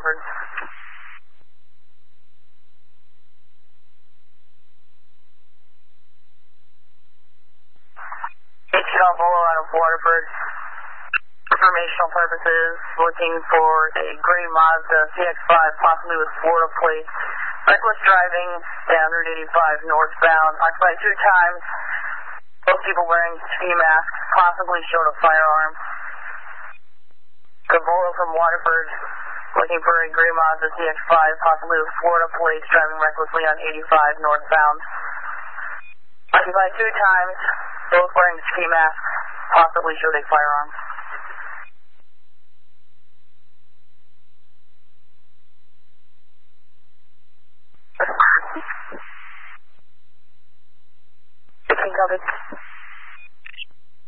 Waterford. HL Volo out of Waterford. Informational purposes, looking for a gray Mazda CX-5, possibly with Florida plates. Reckless driving down Route 85 northbound. Occupied 2 times. Both people wearing ski masks, possibly showed a firearm. Volo from Waterford, looking for a gray Mazda CX-5, possibly with Florida plates, driving recklessly on 85 northbound. Occupied 2 times. Both wearing ski masks, possibly showed a firearm.